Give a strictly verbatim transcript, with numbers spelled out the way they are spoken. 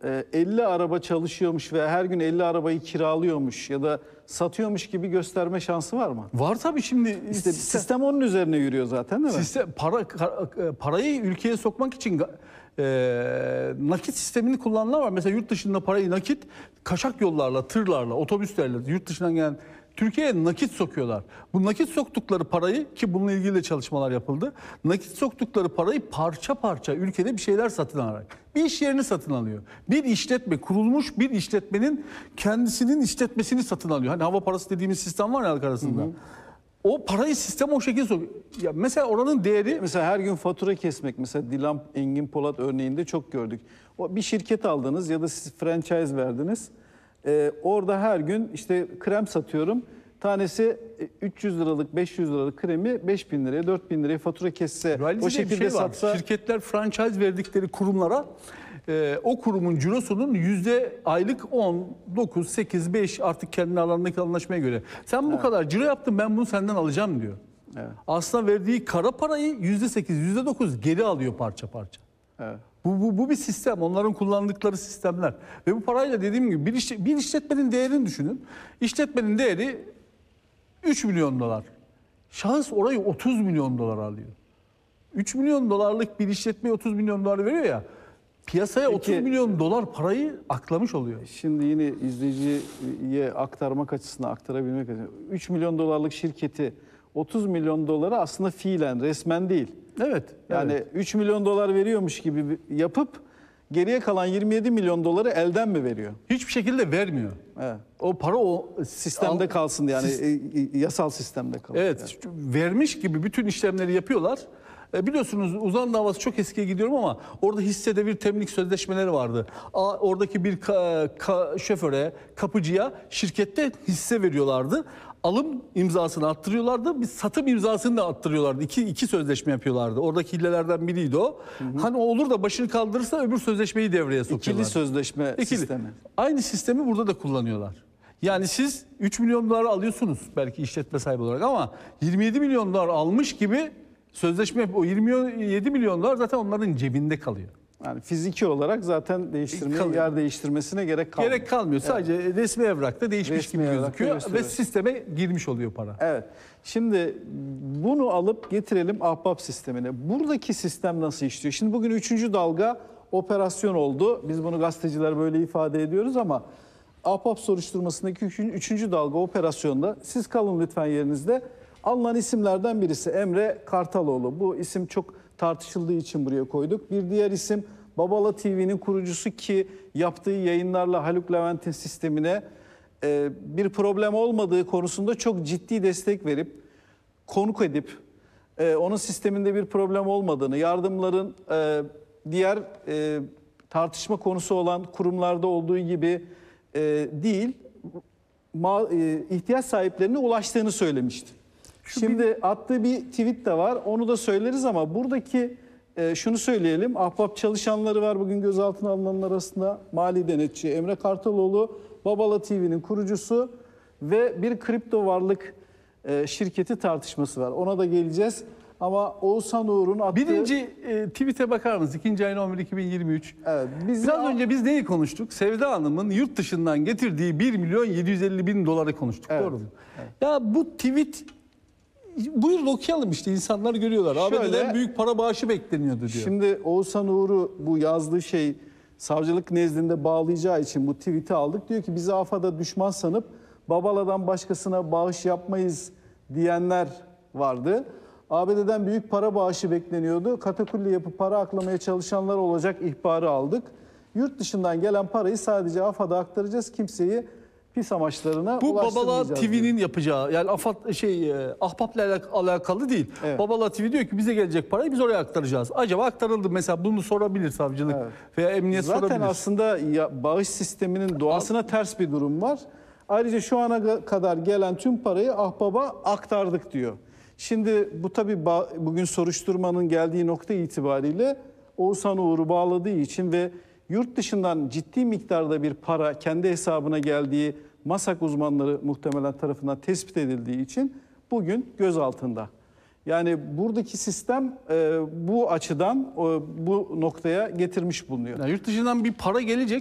e, elli araba çalışıyormuş ve her gün elli arabayı kiralıyormuş ya da satıyormuş gibi gösterme şansı var mı? Var tabii şimdi. İşte sistem onun üzerine yürüyor zaten, değil mi? Sistem, para, parayı ülkeye sokmak için e, nakit sistemini kullananlar var. Mesela yurt dışında parayı nakit, kaçak yollarla, tırlarla, otobüslerle yurt dışından gelen Türkiye'ye nakit sokuyorlar. Bu nakit soktukları parayı, ki bununla ilgili de çalışmalar yapıldı. Nakit soktukları parayı parça parça ülkede bir şeyler satın alarak. Bir iş yerini satın alıyor. Bir işletme, kurulmuş bir işletmenin kendisinin işletmesini satın alıyor. Hani hava parası dediğimiz sistem var ya halk arasında. Hı hı. O parayı sistem o şekilde sokuyor. Ya mesela oranın değeri... Mesela her gün fatura kesmek, mesela Dilan Engin Polat örneğinde çok gördük. O bir şirket aldınız ya da siz franchise verdiniz. Ee, orada her gün işte krem satıyorum. Tanesi üç yüz liralık, beş yüz liralık kremi beş bin liraya, dört bin liraya fatura kesse, Realize o şekilde şey satsa... Şirketler franchise verdikleri kurumlara e, o kurumun cirosunun yüzde aylık on, dokuz, sekiz, beş artık kendi alanındaki anlaşmaya göre. Sen bu evet. kadar ciro yaptın, ben bunu senden alacağım diyor. Evet. Aslında verdiği kara parayı yüzde sekiz, yüzde dokuz geri alıyor parça parça. Evet. Bu, bu, bu bir sistem. Onların kullandıkları sistemler. Ve bu parayla dediğim gibi bir, iş, bir işletmenin değerini düşünün. İşletmenin değeri üç milyon dolar. Şahıs orayı otuz milyon dolar alıyor. üç milyon dolarlık bir işletmeye otuz milyon dolar veriyor ya. Piyasaya Peki, otuz milyon dolar parayı aklamış oluyor. Şimdi yine izleyiciye aktarmak açısından, aktarabilmek açısından. üç milyon dolarlık şirketi otuz milyon dolara aslında fiilen, resmen değil. Evet. Yani evet. üç milyon dolar veriyormuş gibi yapıp geriye kalan yirmi yedi milyon doları elden mi veriyor? Hiçbir şekilde vermiyor. Evet. O para o sistemde al, kalsın yani sis, yasal sistemde kalsın. Evet. Yani. Vermiş gibi bütün işlemleri yapıyorlar. E biliyorsunuz uzan davası çok eskiye gidiyorum ama orada hissede bir temlik sözleşmeleri vardı. A, oradaki bir ka, ka, şoföre, kapıcıya şirkette hisse veriyorlardı. Alım imzasını attırıyorlardı, bir satım imzasını da attırıyorlardı. İki, iki sözleşme yapıyorlardı. Oradaki hillelerden biriydi o. Hı hı. Hani olur da başını kaldırırsa öbür sözleşmeyi devreye sokuyorlar. İkili sözleşme İkili. sistemi. Aynı sistemi burada da kullanıyorlar. Yani siz üç milyon dolar alıyorsunuz belki işletme sahibi olarak ama yirmi yedi milyon dolar almış gibi sözleşme, o yirmi yedi milyon dolar zaten onların cebinde kalıyor. Yani fiziki olarak zaten değiştirmeye, yer değiştirmesine gerek kalmıyor. Gerek kalmıyor. Evet. Sadece resmi evrakta değişmiş resmi gibi gözüküyor ve sisteme girmiş oluyor para. Evet. Şimdi bunu alıp getirelim ahbap sistemine. Buradaki sistem nasıl işliyor? Şimdi bugün üçüncü dalga operasyon oldu. Biz bunu gazeteciler böyle ifade ediyoruz ama ahbap soruşturmasındaki üçüncü dalga operasyonda siz kalın lütfen yerinizde. Alınan isimlerden birisi Emre Kartaloğlu. Bu isim çok tartışıldığı için buraya koyduk. Bir diğer isim Babala T V'nin kurucusu ki yaptığı yayınlarla Haluk Levent'in sistemine e, bir problem olmadığı konusunda çok ciddi destek verip, konuk edip, e, onun sisteminde bir problem olmadığını, yardımların e, diğer e, tartışma konusu olan kurumlarda olduğu gibi e, değil, ma, e, ihtiyaç sahiplerine ulaştığını söylemişti. Şu Şimdi bir... attığı bir tweet de var. Onu da söyleriz ama buradaki e, şunu söyleyelim. Ahbap çalışanları var bugün gözaltına alınanlar arasında. Mali denetçi Emre Kartaloğlu, Babala T V'nin kurucusu ve bir kripto varlık e, şirketi tartışması var. Ona da geleceğiz. Ama Oğuzhan Uğur'un attığı... Birinci e, tweet'e bakar mısınız? ikinci ayın on bir iki bin yirmi üç. Evet, biz Biraz de... önce biz neyi konuştuk? Sevda Hanım'ın yurt dışından getirdiği bir milyon yedi yüz elli bin doları konuştuk. Evet. Doğru mu? Evet. Ya bu tweet... Buyurun okuyalım işte, insanlar görüyorlar. Şöyle, A B D'den büyük para bağışı bekleniyordu diyor. Şimdi Oğuzhan Uğur'u bu yazdığı şey savcılık nezdinde bağlayacağı için bu tweet'i aldık. Diyor ki bizi A F A'da düşman sanıp Babala'dan başkasına bağış yapmayız diyenler vardı. A B D'den büyük para bağışı bekleniyordu. Katakulli yapıp para aklamaya çalışanlar olacak ihbarı aldık. Yurt dışından gelen parayı sadece A F A'da aktaracağız, kimseyi pis amaçlarına bu Babala T V'nin diyor. yapacağı, yani AFAD şey e, ahbapla alakalı değil. Evet. Babala T V diyor ki bize gelecek parayı biz oraya aktaracağız. Acaba aktarıldı mesela, bunu sorabilir savcılık evet. veya emniyet Zaten sorabilir. Zaten aslında ya, bağış sisteminin doğasına Al ters bir durum var. Ayrıca şu ana kadar gelen tüm parayı ahbaba aktardık diyor. Şimdi bu tabii bugün soruşturmanın geldiği nokta itibariyle Oğuzhan Uğur'u bağladığı için ve yurt dışından ciddi miktarda bir para kendi hesabına geldiği MASAK uzmanları muhtemelen tarafından tespit edildiği için bugün gözaltında. Yani buradaki sistem e, bu açıdan e, bu noktaya getirmiş bulunuyor. Yani yurt dışından bir para gelecek.